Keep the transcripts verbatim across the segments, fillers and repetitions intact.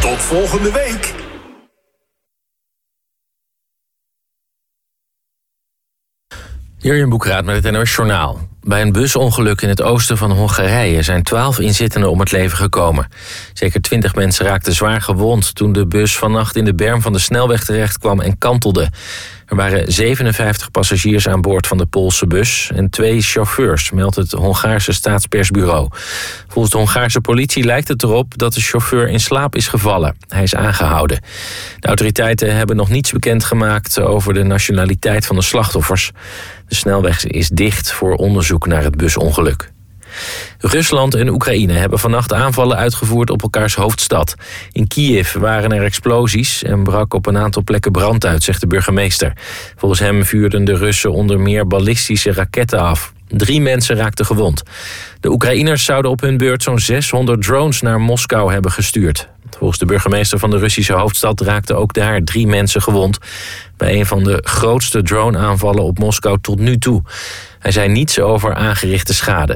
Tot volgende week. Jurjen Boekraat met het N O S Journaal. Bij een busongeluk in het oosten van Hongarije zijn twaalf inzittenden om het leven gekomen. Zeker twintig mensen raakten zwaar gewond toen de bus vannacht in de berm van de snelweg terecht kwam en kantelde. Er waren zevenenvijftig passagiers aan boord van de Poolse bus en twee chauffeurs, meldt het Hongaarse staatspersbureau. Volgens de Hongaarse politie lijkt het erop dat de chauffeur in slaap is gevallen. Hij is aangehouden. De autoriteiten hebben nog niets bekendgemaakt over de nationaliteit van de slachtoffers. De snelweg is dicht voor onderzoek naar het busongeluk. Rusland en Oekraïne hebben vannacht aanvallen uitgevoerd op elkaars hoofdstad. In Kiev waren er explosies en brak op een aantal plekken brand uit, zegt de burgemeester. Volgens hem vuurden de Russen onder meer ballistische raketten af. Drie mensen raakten gewond. De Oekraïners zouden op hun beurt zo'n zeshonderd drones naar Moskou hebben gestuurd. Volgens de burgemeester van de Russische hoofdstad raakten ook daar drie mensen gewond bij een van de grootste drone-aanvallen op Moskou tot nu toe. Hij zei niets over aangerichte schade.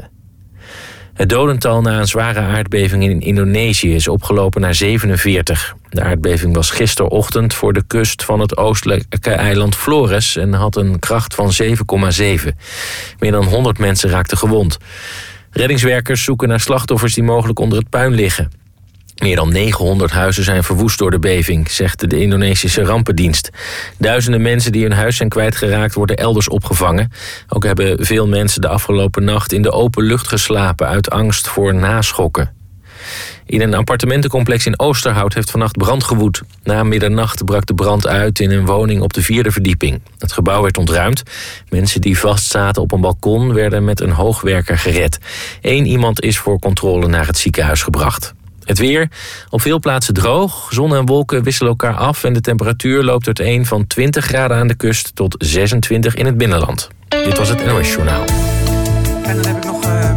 Het dodental na een zware aardbeving in Indonesië is opgelopen naar zevenenveertig. De aardbeving was gisterochtend voor de kust van het oostelijke eiland Flores en had een kracht van zeven komma zeven. Meer dan honderd mensen raakten gewond. Reddingswerkers zoeken naar slachtoffers die mogelijk onder het puin liggen. Meer dan negenhonderd huizen zijn verwoest door de beving, zegt de Indonesische rampendienst. Duizenden mensen die hun huis zijn kwijtgeraakt worden elders opgevangen. Ook hebben veel mensen de afgelopen nacht in de open lucht geslapen uit angst voor naschokken. In een appartementencomplex in Oosterhout heeft vannacht brand gewoed. Na middernacht brak de brand uit in een woning op de vierde verdieping. Het gebouw werd ontruimd. Mensen die vastzaten op een balkon werden met een hoogwerker gered. Eén iemand is voor controle naar het ziekenhuis gebracht. Het weer, op veel plaatsen droog. Zon en wolken wisselen elkaar af en de temperatuur loopt uiteen van twintig graden aan de kust tot zesentwintig in het binnenland. Dit was het N O S Journaal. En dan heb ik nog, uh,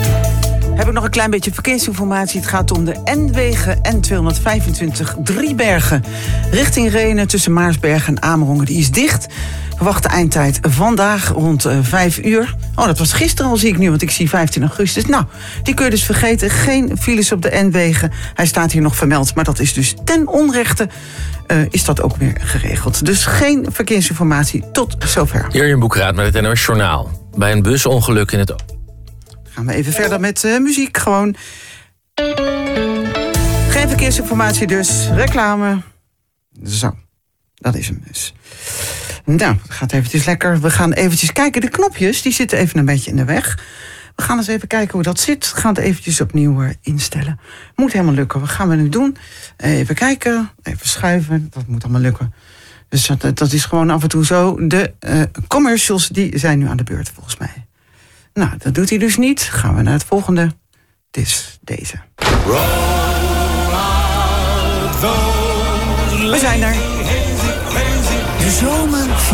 heb ik nog een klein beetje verkeersinformatie. Het gaat om de N-wegen N tweehonderdvijfentwintig Driebergen. Richting Rhenen tussen Maarsbergen en Amerongen. Die is dicht. Verwachte eindtijd vandaag rond uh, vijf uur. Oh, dat was gisteren al, zie ik nu, want ik zie vijftien augustus. Nou, die kun je dus vergeten. Geen files op de N-wegen. Hij staat hier nog vermeld, maar dat is dus ten onrechte uh, is dat ook weer geregeld. Dus geen verkeersinformatie tot zover. Jurjen Boekraat met het N O S Journaal. Bij een busongeluk in het... Gaan we even verder met uh, muziek, gewoon. Geen verkeersinformatie dus. Reclame. Zo, dat is hem dus. Nou, het gaat eventjes lekker. We gaan eventjes kijken. De knopjes, die zitten even een beetje in de weg. We gaan eens even kijken hoe dat zit. We gaan het eventjes opnieuw uh, instellen. Moet helemaal lukken. Wat gaan we nu doen? Even kijken. Even schuiven. Dat moet allemaal lukken. Dus dat, dat is gewoon af en toe zo. De uh, commercials, die zijn nu aan de beurt volgens mij. Nou, dat doet hij dus niet. Gaan we naar het volgende. Het is deze. We zijn er. De zomer